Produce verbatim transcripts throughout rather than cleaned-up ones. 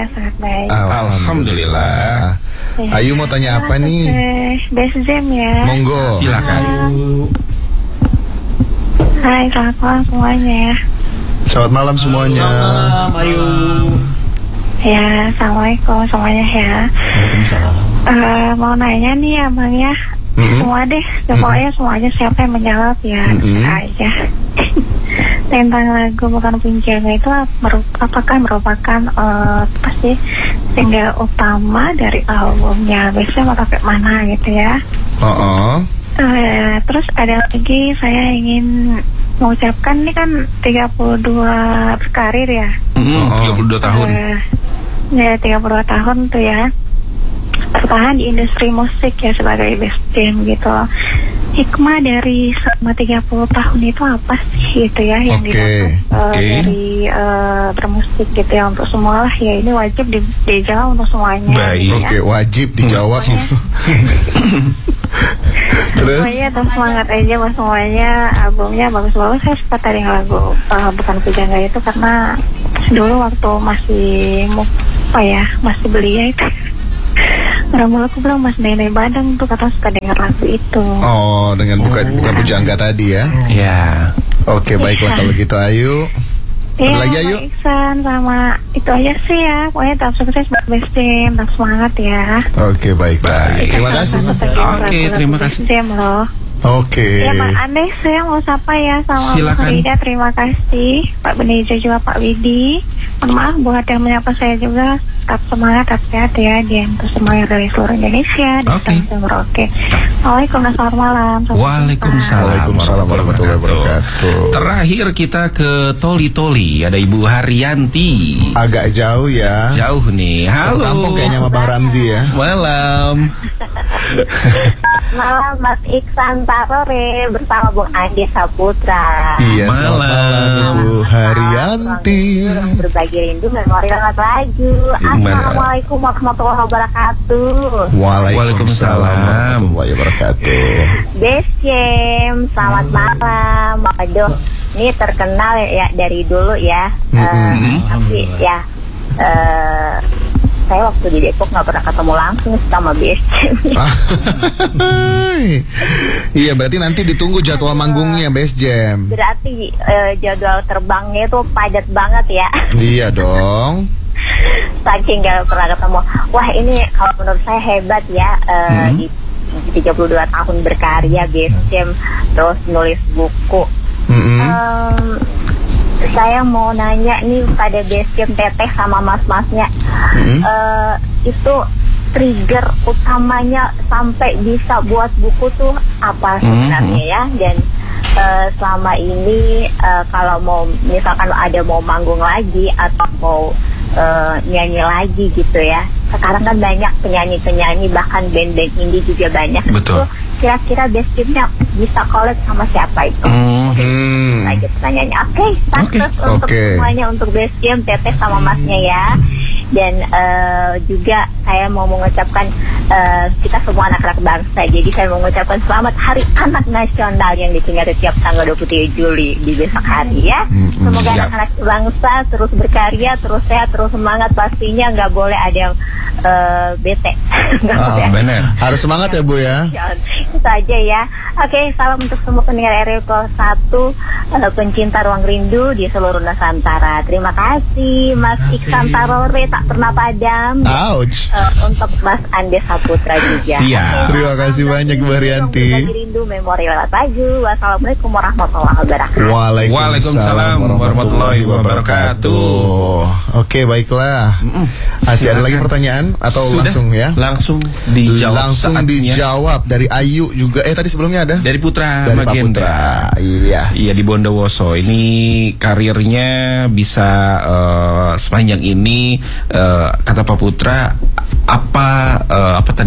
ya, sangat baik. Alhamdulillah. Ya. Ayu mau tanya apa nih? Best Jam ya. Monggo. Silakan. Hai, selamat malam semuanya. Selamat malam semuanya. Selamat malam, Ayu. Ya, assalamualaikum semuanya ya. Uh, mau nanya nih ya Bang ya. Mm-hmm. Semua deh, pokoknya mm-hmm. semuanya siapa yang menjawab ya, mm-hmm. aja. Tentang lagu Bukan Punjaga itu apakah merupakan uh, pasti single utama dari albumnya biasanya atau kayak mana gitu ya? Uh-uh. Uh, terus ada lagi saya ingin mengucapkan ini kan tiga puluh dua berkarir ya. Mm-hmm. tiga puluh dua tahun. Uh, ya tiga puluh dua tahun tuh ya. Bertahan di industri musik ya sebagai best jam gitu. Hikmah dari selama tiga puluh tahun itu apa sih gitu ya yang okay. didapat uh, okay. dari uh, bermusik gitu ya untuk semua lah ya, ini wajib di, dijawab untuk semuanya. Baik. Gitu, Oke, okay, ya. wajib dijawab. Terus? Semuanya terus semangat aja buat semuanya, albumnya bagus-bagus. Saya suka tadi lagu uh, Bukan Pujangga itu karena dulu waktu masih apa ya masih belia itu. Ramul aku bilang Mas Nenek Badang tuh kata suka dengar lagu itu. Oh, dengan bukan oh. bukan pujangga tadi ya? Iya. Oke, okay, baiklah kalau gitu Ayu. Ada ya, lagi Ayu? Iksan sama itu aja sih ya. Pokoknya tetap sukses buat best jam, tetap semangat ya. Oke, okay, baiklah. Baik. Terima kasih. Oke, okay, terima kasih. Jam loh. Oke. Okay. Ya Pak Anies, saya mau sapa ya sama Silakan. Pak Rida, terima kasih. Pak Benejo juga Pak Widi. Mohon maaf buat yang menyapa saya juga. Tetap semangat, tetap sehat ya. Dia untuk semuanya dari seluruh Indonesia. Oke. Okay. Waalaikumsalam, selamat malam. Waalaikumsalam. Waalaikumsalam warahmatullahi wabarakatuh. Terakhir kita ke Toli Toli. Ada Ibu Haryanti. Agak jauh ya. Jauh nih. Halo. Satu kampung kayaknya sama Bang Ramzi ya. Malam. Malam Mas Iksan Tarore bersama Bung Andi Saputra. Iya, selamat malam Ibu Haryanti. Berbagi rindu memori lewat lagu. Assalamualaikum warahmatullahi wabarakatuh. Waalaikumsalam warahmatullahi wabarakatuh. Best Jam, selamat malam. Waduh, ini terkenal ya dari dulu ya. Mm-hmm. uh, Tapi ya uh, saya waktu di Depok nggak pernah ketemu langsung sama Best Jam. Iya, berarti nanti ditunggu jadwal manggungnya Best Jam. Berarti uh, jadwal terbangnya itu padat banget ya. Iya dong. Saking gak pernah ketemu. Wah, ini kalau menurut saya hebat ya. uh, hmm. Di tiga puluh dua tahun berkarya Best Jam, terus nulis buku. hmm. um, Saya mau nanya nih pada Best Jam Teteh sama mas-masnya, hmm. uh, itu trigger utamanya sampai bisa buat buku tuh apa sebenarnya hmm. ya. Dan uh, selama ini uh, kalau mau misalkan ada mau manggung lagi atau mau Uh, nyanyi lagi gitu ya. Sekarang kan banyak penyanyi-penyanyi, bahkan band-band indie juga banyak. Betul. Itu kira-kira best jam-nya bisa collab sama siapa itu? Mm-hmm. Aja pertanyaannya. Oke, okay, sukses okay. untuk okay. semuanya, untuk best jam Teteh sama masnya ya. Dan uh, juga saya mau mengucapkan uh, kita semua anak-anak bangsa. Jadi saya mau mengucapkan selamat Hari Anak Nasional yang diperingati tiap tanggal dua puluh tiga Juli di besok hari ya. Mm-hmm. Semoga Siap. anak-anak bangsa terus berkarya, terus sehat, terus semangat. Pastinya nggak boleh ada yang uh, bete. Ah, ya. Benar. Harus semangat ya Bu ya. Itu aja ya. Oke, salam untuk semua pendengar R R satu, uh, pencinta ruang rindu di seluruh Nusantara. Terima kasih Mas Iksan Tarore, tak pernah padam. Ouch. Uh, untuk Mas Andi Saputra juga. Siap. Oke, Terima kasih banyak Bu Haryanti. Berbagi rindu memori lewat lagu. Wassalamualaikum warahmatullahi wabarakatuh. Waalaikumsalam warahmatullahi wabarakatuh. Oke, baiklah. Masih ada lagi pertanyaan atau Sudah, langsung ya? Langsung dijawab. Langsung saatnya. dijawab dari Ayu juga. Eh tadi sebelumnya ada? Dari Putra Dari Pak Magenda. Putra. Yes. Iya, di Bondowoso. Ini karirnya bisa uh, sepanjang ini uh, kata Pak Putra apa uh, apa tadi ya?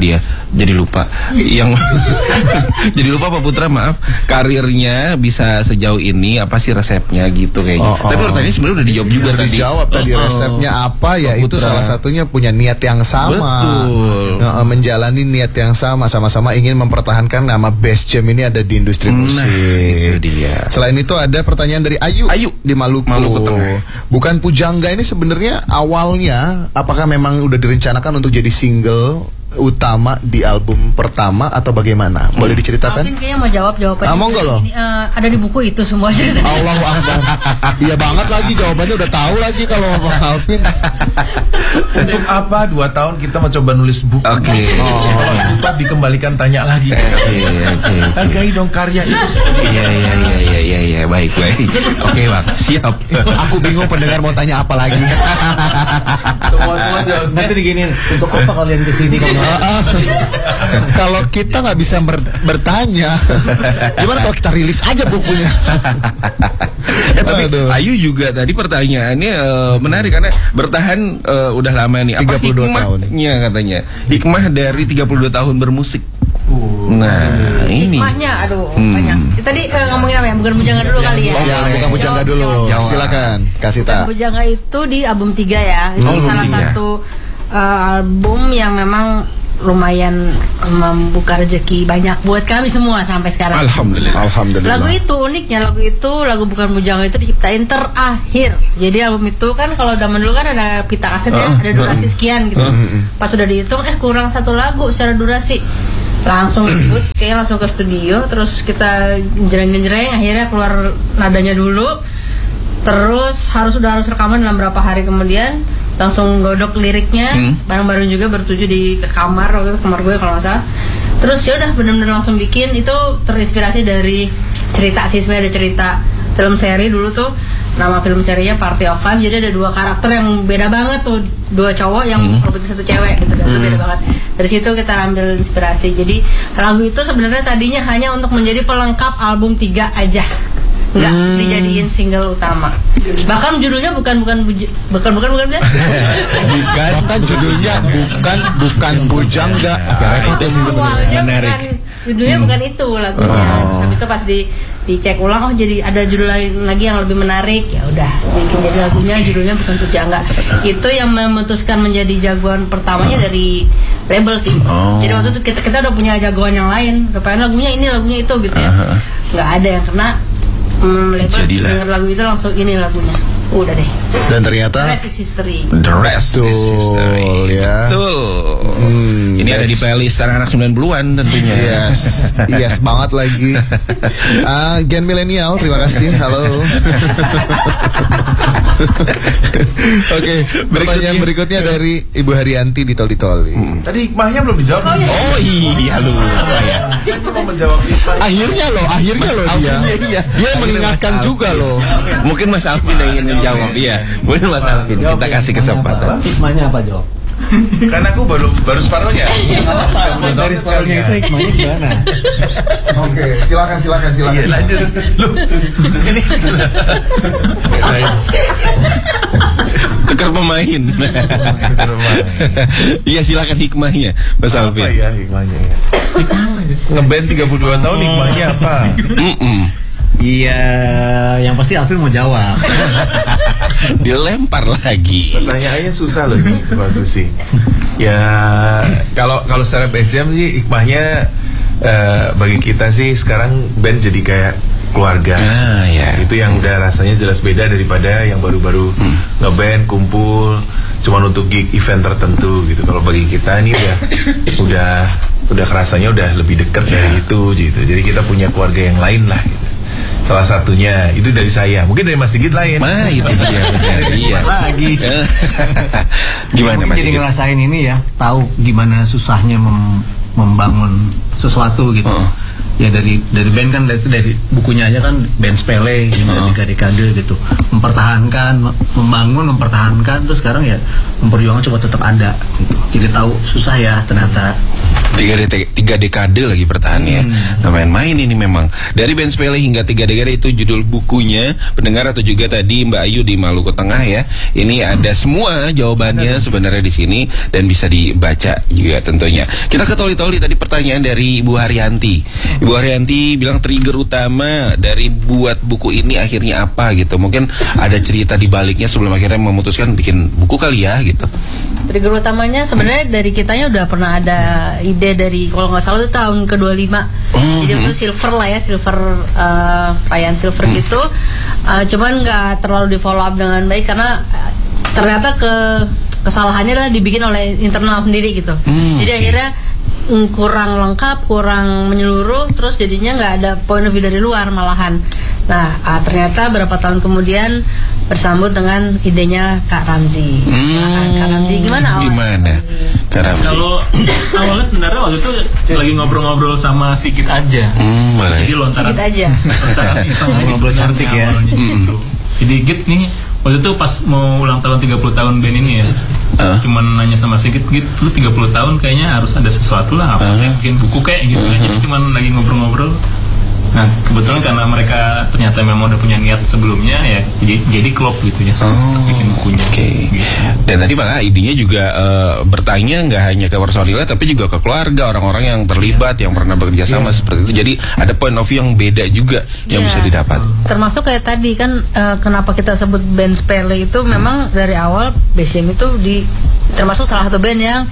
jadi lupa. Yang jadi lupa Pak Putra, maaf. Karirnya bisa sejauh ini apa sih resepnya gitu kayaknya. Oh, oh. Tapi pertanyaannya sebenarnya udah dijawab juga Udah tadi. dijawab tadi Oh, oh. resepnya apa ya, Pak itu Putra. salah satunya punya niat yang sama. Betul. Nah, menjalani niat yang sama, sama-sama ingin mempertahankan nama Best Jam ini ada di industri Nah, musik. itu dia. Selain itu ada pertanyaan dari Ayu, Ayu. di Maluku. Maluku Tengah. Bukan Pujangga ini sebenarnya awalnya apakah memang udah direncanakan untuk jadi single utama di album pertama atau bagaimana? Boleh diceritakan? Alvin kayaknya mau jawab jawabannya. Ah, monggo loh. Ini, eh, ada di buku itu semua ceritanya. Allahu Akbar. Iya banget lagi jawabannya udah tahu lagi kalau Bang Alvin. Untuk apa dua tahun kita mencoba nulis buku? Oke. Kalau lupa dikembalikan tanya lagi. Oke, oke. Hargai dong karya itu. Iya, iya, iya, iya, iya, iya, baik, baik. Oke, Bang. Siap. Aku bingung pendengar mau tanya apa lagi. Semua-semua jawab. Nanti diginiin, untuk apa kalian kesini kamu? Kalau kita nggak bisa ber- bertanya, gimana kalau kita rilis aja bukunya? Eh, tapi Aduh. Ayu juga tadi pertanyaannya eh, menarik karena bertahan eh, udah lama nih. Apa tiga puluh dua tahun. hikmahnya katanya? Hikmah dari tiga puluh dua tahun bermusik. Nah, ini. Hikmahnya, aduh, Hmm. banyak. Si tadi eh, ngomongin apa ya? Bukan Pujangga dulu kali ya. Ya, bukan Pujangga Jawab, dulu. jawab. Silakan, kasih Bukan tahu. Pujangga itu di album tiga ya. Itu Oh, album salah tiga. satu eh, album yang memang lumayan membuka rezeki banyak buat kami semua sampai sekarang. Alhamdulillah. Alhamdulillah. Lagu itu uniknya, lagu itu lagu Bukan Pujangga itu diciptain terakhir. Jadi album itu kan kalau zaman dulu kan ada pita kaset ya, ada durasi sekian gitu. Pas sudah dihitung eh kurang satu lagu secara durasi. Langsung ikut, kayaknya langsung ke studio, terus kita jreng-jreng akhirnya keluar nadanya dulu. Terus harus udah harus rekaman dalam berapa hari kemudian langsung godok liriknya Hmm. bareng-bareng juga bertujuh di ke kamar waktu itu kamar gue kalau nggak salah. Terus ya udah benar-benar langsung bikin itu terinspirasi dari cerita sih, sebenarnya ada cerita film seri dulu tuh, nama film serinya Party of Five, jadi ada dua karakter yang beda banget tuh, dua cowok yang hmm. satu cewek gitu, dan itu beda banget. Dari situ kita ambil inspirasi. Jadi lagu itu sebenarnya tadinya hanya untuk menjadi pelengkap album tiga aja, nggak Hmm. dijadiin single utama. Bahkan judulnya bukan bukan buj- bukan bukan bukan bukan. Bukan, bahkan judulnya bukan bukan Pujangga. Oke, repot ya sih sebenarnya. Awalnya Menarik. bukan, judulnya bukan itu lagunya. Oh. Terus habis itu pas di dicek ulang, oh jadi ada judul lain lagi yang lebih menarik. Ya udah bikin jadi lagunya judulnya Bukan Pujangga. Itu yang memutuskan menjadi jagoan pertamanya dari label sih. Oh. Jadi waktu itu kita kita udah punya jagoan yang lain. Udah pengen lagunya ini, lagunya itu gitu ya. Aha. Nggak ada yang kena. Hmm, label Jadilah. denger lagu itu langsung ini lagunya. Udah deh. Dan ternyata Rest is history. The rest is history. Betul, ya. Betul. Hmm, Ini ada di that's- playlist anak-anak sembilan puluhan tentunya. Yes, yes banget lagi. Ah, Gen milenial, terima kasih. Halo. Oke, pertanyaan berikutnya dari Ibu Haryanti di Tol di Toli. Tadi hikmahnya belum dijawab. Oh, iya. Oh iya lupa ya. Kan dia mau menjawab hikmah. Akhirnya loh, akhirnya loh dia. Akhirnya iya. Dia mengingatkan Mas juga Alvin. loh. Mungkin Mas Alvin yang ingin menjawab. Iya, mungkin Mas Alvin. Kita kasih kesempatan. Hikmahnya apa, jawab? Karena aku baru baru separuhnya. Dari separuhnya itu hikmahnya gimana? Oke, silakan silakan silakan. Iya lanjut. Lu ini. Nice. Tukar pemain. Iya silakan hikmahnya Mas Apa Alvin. ya hikmahnya ya? Ngeband tiga puluh dua tahun hikmahnya apa? Mm-mm. Iya, yang pasti Alvin mau jawab. Dilempar lagi. Pertanyaannya susah loh ini, bagus sih. Ya kalau kalau secara B S M sih hikmahnya eh, bagi kita sih sekarang band jadi kayak keluarga. Ah ya. Itu yang udah rasanya jelas beda daripada yang baru-baru ngeband kumpul cuman untuk gig event tertentu gitu. Kalau bagi kita ini udah udah udah kerasanya udah lebih dekat dari itu gitu. Jadi kita punya keluarga yang lain lah gitu. Salah satunya itu dari saya, mungkin dari Mas Sigit lain. Nah itu dia benar. Iya. Lagi. Gimana Mungkin Mas jadi Sigit? ngerasain ini ya, tahu gimana susahnya mem- membangun sesuatu gitu. Oh. ya dari dari band kan dari, dari bukunya aja kan band sepele gimana Oh. tiga dekade gitu, mempertahankan, membangun, mempertahankan, terus sekarang ya memperjuangkan coba tetap ada gitu. Jadi tahu susah ya ternyata. Tiga, de- tiga dekade lagi bertahannya. Hmm. Nah, main-main ini memang. Dari band sepele hingga tiga dekade itu judul bukunya. Pendengar atau juga tadi Mbak Ayu di Maluku Tengah ya. Ini ada semua jawabannya sebenarnya di sini dan bisa dibaca juga tentunya. Kita ke toli-toli tadi pertanyaan dari Ibu Haryanti. Ibu Haryanti bilang trigger utama dari buat buku ini akhirnya apa gitu. Mungkin ada cerita di baliknya sebelum akhirnya memutuskan bikin buku kali ya gitu. Trigger utamanya sebenarnya dari kitanya udah pernah ada ide dari kalau nggak salah itu tahun ke dua puluh lima. Oh, Jadi hmm. itu silver lah ya, silver uh, perayaan silver gitu. Uh, cuman nggak terlalu di follow up dengan baik karena uh, ternyata ke kesalahannya adalah dibikin oleh internal sendiri gitu. Hmm, Jadi oke. akhirnya mm, kurang lengkap, kurang menyeluruh, terus jadinya nggak ada point of view dari luar malahan. Nah, uh, ternyata berapa tahun kemudian bersambut dengan idenya Kak Ramzi. Silakan, Kak Ramzi gimana awalnya? Gimana? Kak Ramzi. Kalau awalnya sebenarnya waktu itu lagi ngobrol-ngobrol sama Sigit aja. Hmm, boleh. Jadi lontaran Sedikit aja. lontaran iseng aja Ngobrol sebenarnya cantik ya. awalnya gitu. Jadi Git nih waktu itu pas mau ulang tahun tiga puluh tahun band ini ya. Ah. Cuman nanya sama Sigit, Git lu tiga puluh tahun kayaknya harus ada sesuatu lah, apa Ah. kayak bikin buku kayak gitu ya. Jadi cuman lagi ngobrol-ngobrol. Nah kebetulan karena mereka ternyata memang udah punya niat sebelumnya ya, jadi jadi klop gitu ya, Oh, bikin bukunya. Oke. Gitu. Dan tadi malah idenya juga eh, bertanya nggak hanya ke personilnya tapi juga ke keluarga, orang-orang yang terlibat, yang pernah bekerja sama seperti itu. Jadi ada point of view yang beda juga yang Iya. bisa didapat. Termasuk kayak tadi kan eh, kenapa kita sebut band sepele itu memang dari awal B C M itu di termasuk salah satu band yang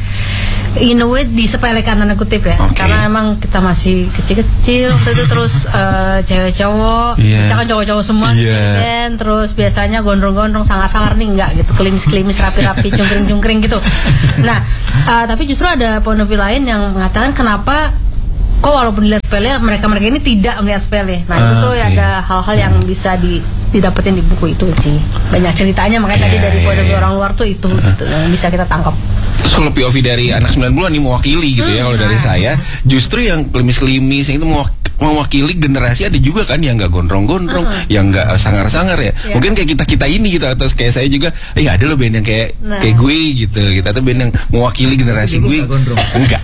in a way disepelekan tanda kutip ya. Oke. Karena memang kita masih kecil-kecil waktu itu terus eh, cewek cowok, Iya. misalkan cowok-cowok semua Iya. gitu kan, terus biasanya gondrong-gondrong sangar-sangar nih enggak gitu, kelimis-kelimis rapi-rapi cungkring-cungkring gitu. Nah, eh, tapi justru ada point of view lain yang mengatakan kenapa kok walaupun dilihat sepele mereka-mereka ini tidak melihat sepele. Nah, Ah, itu oke. ada hal-hal yang bisa di didapetin di buku itu sih. Banyak ceritanya makanya tadi Iya, dari iya, point of view iya. orang luar tuh itu gitu, yang bisa kita tangkap. Terus kalau P O V dari anak sembilan puluhan ini mewakili gitu ya, kalau dari saya justru yang klimis-klimis yang itu mewak- mewakili generasi ada juga kan yang nggak gondrong-gondrong, yang nggak eh, sangar-sangar ya. Iya. Mungkin kayak kita-kita ini gitu, atau kayak saya juga, eh ada loh band yang kayak Nah. kayak gue gitu. Kita tuh band yang mewakili generasi Dulu gue. nggak gondrong. Enggak.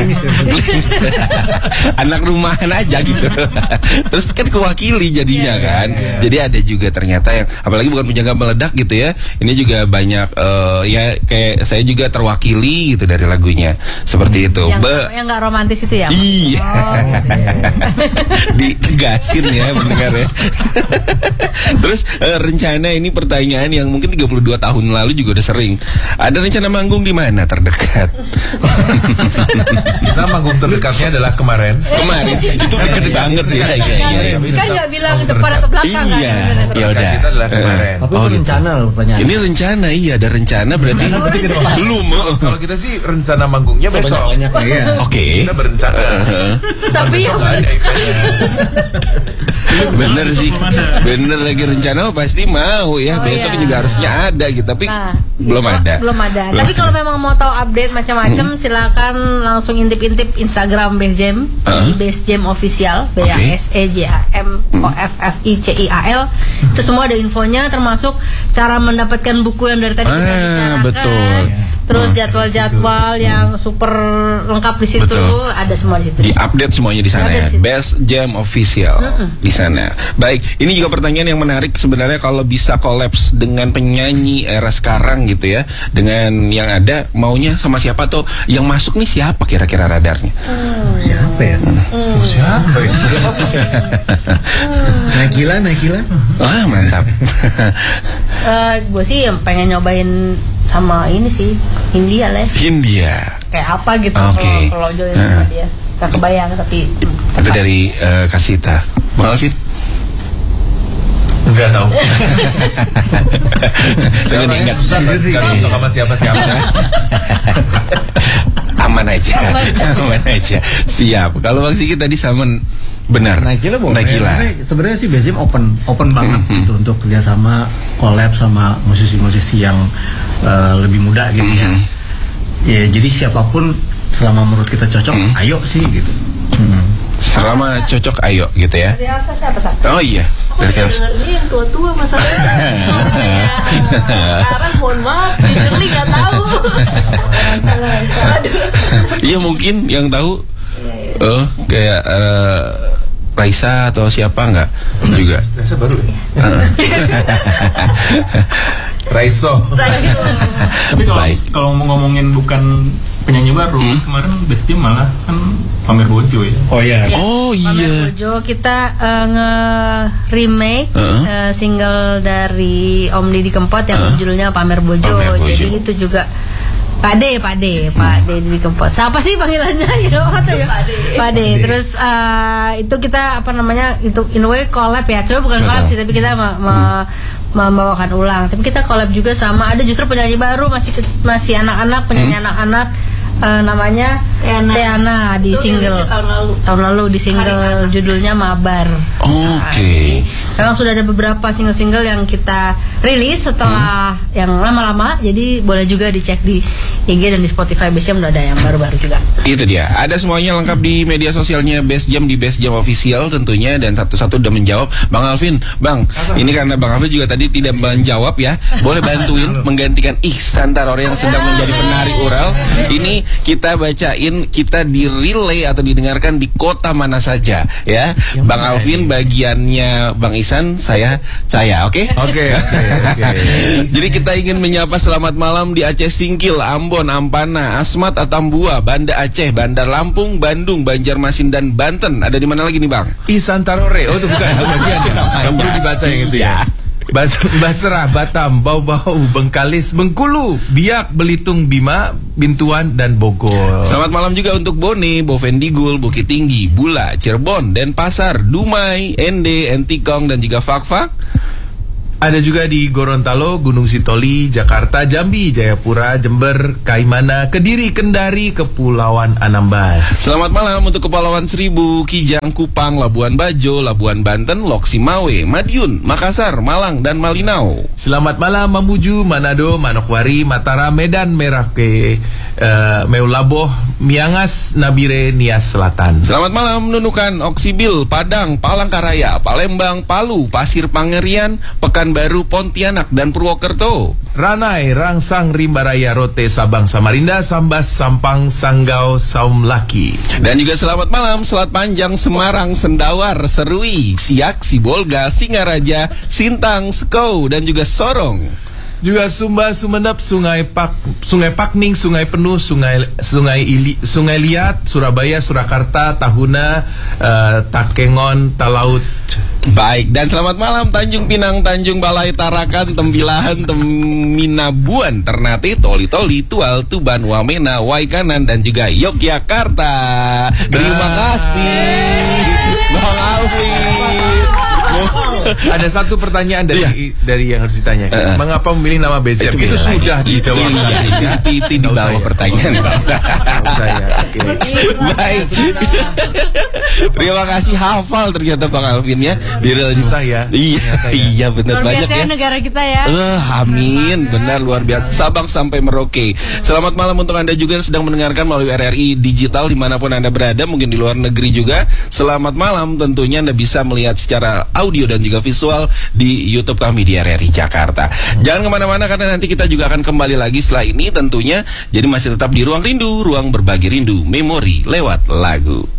Anak rumahan aja gitu. Terus kan kewakili jadinya Iya, kan. Jadi ada juga ternyata yang apalagi bukan penjaga meledak gitu ya. Ini juga banyak eh, ya kayak saya juga terwakili gitu dari lagunya. Seperti itu. Yang Be- yang nggak romantis itu ya? Iya. Oh, Ditegasin ya mendengar ya. Terus eh, rencana ini pertanyaan yang mungkin tiga puluh dua tahun lalu juga udah sering. Ada rencana manggung di mana terdekat? Kita manggung terdekatnya adalah kemarin. Kemarin itu deket banget ya. Iya iya iya. kan nggak bilang depan atau belakang kan? Iya. Bener-bener. Ya udah. Kita adalah kemarin. Tapi Oh, itu gitu. rencana loh pertanyaan. Ini rencana, iya ada rencana berarti Rencana berarti ke depan. belum. oh. Kalau kita sih rencana manggungnya besok. Banyak ya. Oke. Kita berencana. Tapi Besok yang nggak ada eventnya. Bener sih, bener lagi rencana oh, pasti mau ya. Oh, Besok iya. juga harusnya ada gitu, tapi Nah, belum iya, ada. Belum ada. Tapi kalau memang mau tahu update macam-macam, silakan langsung intip-intip Instagram Base Jam, Uh. di Base Jam Official, B A S E J A M O F F I C I A L. Itu semua ada infonya, termasuk cara mendapatkan buku yang dari tadi kita Ah, bicarakan. betul. Terus jadwal-jadwal yang super lengkap di situ, Betul. ada semua di situ. Di update semuanya di sana Ada ya. di situ. Best Jam Official di sana. Baik, ini juga pertanyaan yang menarik sebenarnya, kalau bisa kolaps dengan penyanyi era sekarang gitu ya, dengan yang ada maunya sama siapa tuh, yang masuk nih siapa kira-kira radarnya? Siapa ya? Siapa ya? Nakila, Nakila. Wah, mantap. Eh, gue sih yang pengen nyobain sama ini sih India lah ya. Hindia. Kayak apa gitu Oke. kalau kalau join Heeh. sama dia. Gak kebayang tapi Itu dari eh, Kasita. Bang Alvin? Enggak tahu. Saya Orangnya enggak. susah nggak cocok sama siapa-siapa. Aman aja. Aman aja. Siap. Kalau Bang Sigit tadi sama benar. Nakila boleh. Nakila. Tapi Sebenarnya sih Bezim open open banget gitu untuk kerjasama, collab sama musisi-musisi yang eh, lebih muda gitu ya. Mhm. Ya jadi siapapun selama menurut kita cocok, Mhm. ayo sih gitu. Mhm. Selama cocok ayo gitu ya. Dari Elsa siapa Sa? Oh iya, dari Elsa. Ini yang tua-tua masalahnya. Sekarang mohon maaf, literally nggak tahu. Iya mungkin yang tahu. Oh kayak uh, Raisa atau siapa nggak juga. Raisa baru ya? Raiso. Tapi kalau Baik. kalau mau ngomongin bukan penyanyi baru, Hmm? kemarin Besti malah kan pamer Bojo ya. Oh iya. Ya, Oh Pamer iya. Bojo kita uh, nge-remake Uh-huh. uh, single dari Om Didi Kempot yang Uh-huh. judulnya Pamer Bojo. Pamer Bojo. Jadi itu juga Pak D, Pak D, Pak D Didi Kempot. Siapa sih panggilannya? You know, apa tuh ya? Pak D. Terus uh, itu kita apa namanya? Itu in a way collab ya. Coba bukan Nggak collab tahu. sih, tapi kita me- me- membawakan ulang. Tapi kita collab juga sama ada justru penyanyi baru masih ke- masih anak-anak, penyanyi anak-anak uh, namanya Teana. Teana di Itu single rilisnya tahun lalu. tahun lalu di single Hari judulnya Mabar. Oke. Memang sudah ada beberapa single-single yang kita rilis setelah yang lama-lama, jadi boleh juga dicek di I G dan di Spotify. Biasanya udah ada yang baru-baru juga. Itu dia. Ada semuanya lengkap di media sosialnya Best Jam di Best Jam Official tentunya, dan satu-satu udah menjawab. Bang Alvin, Bang, ini karena Bang Alvin juga tadi tidak menjawab ya. Boleh bantuin menggantikan Ihsan Tarore yang sedang menjadi penari ural. Ini kita bacain, kita di relay atau didengarkan di kota mana saja ya. Bang Alvin bagiannya Bang Ihsan, saya saya, oke? Oke, oke, oke. Jadi kita ingin menyapa selamat malam di Aceh Singkil, Ambon, Ampana, Asmat, Atambua, Banda Aceh, Bandar Lampung, Bandung, Banjarmasin dan Banten. Ada di mana lagi nih Bang? Ihsan Tarore. Oh itu bukan itu bagian ya. Yang perlu dibaca yang itu ya. Bas Basrah, Batam, Bau-Bau, Bengkalis, Bengkulu, Biak, Belitung, Bima, Bintuan dan Bogor. Selamat malam juga untuk Bone, Bovendigul, Bukit Tinggi, Bula, Cirebon, Denpasar, Dumai, Ende, Entikong dan juga Fakfak. Ada juga di Gorontalo, Gunung Sitoli, Jakarta, Jambi, Jayapura, Jember, Kaimana, Kediri, Kendari, Kepulauan Anambas. Selamat malam untuk Kepulauan Seribu, Kijang, Kupang, Labuan Bajo, Labuan Banten, Loksimawe, Madiun, Makassar, Malang dan Malinau. Selamat malam Mamuju, Manado, Manokwari, Mataram, Medan, Merauke, uh, Meulaboh, Miangas, Nabire, Nias Selatan. Selamat malam Nunukan, Oksibil, Padang, Palangkaraya, Palembang, Palu, Pasir Pangerian, Pekanbaru, Pontianak dan Purwokerto. Ranai, Rangsang, Rimbaraya, Rote, Sabang, Samarinda, Sambas, Sampang, Sanggau, Saumlaki. Dan juga selamat malam Selat Panjang, Semarang, Sendawar, Serui, Siak, Sibolga, Singaraja, Sintang, Sekou dan juga Sorong. Juga Sumba, Sumenep, Sungai Pak, Sungai Pakning, Sungai Penuh, Sungai Sungai Ili, Sungai Liat, Surabaya, Surakarta, Tahuna, uh, Takengon, Talaut. Baik, dan selamat malam Tanjung Pinang, Tanjung Balai, Tarakan, Tembilahan, Teminabuan, Ternate, Toli Toli, Tual, Tuban, Wamena, Waikanan dan juga Yogyakarta. Terima kasih Bang Alvin. Ada satu pertanyaan dari Iya. dari yang harus ditanyakan. Uh-uh. Mengapa memilih nama Bezem? Itu, beda sudah lagi. dijawab. Itu, iya, itu, itu, itu di bawah pertanyaan. Saya. Oke. Baik. Terima kasih, hafal ternyata Bang Alvin ya. Di Susah ya. Iya, iya benar Luar banyak biasa ya. negara kita ya. Eh, amin, benar luar biasa. Sabang sampai Merauke. Selamat malam untuk Anda juga yang sedang mendengarkan melalui R R I Digital dimanapun Anda berada, mungkin di luar negeri juga. Selamat malam, tentunya Anda bisa melihat secara audio dan juga visual di YouTube kami di R R I Jakarta. Jangan kemana-mana karena nanti kita juga akan kembali lagi setelah ini tentunya. Jadi masih tetap di Ruang Rindu, ruang berbagi rindu, memori lewat lagu.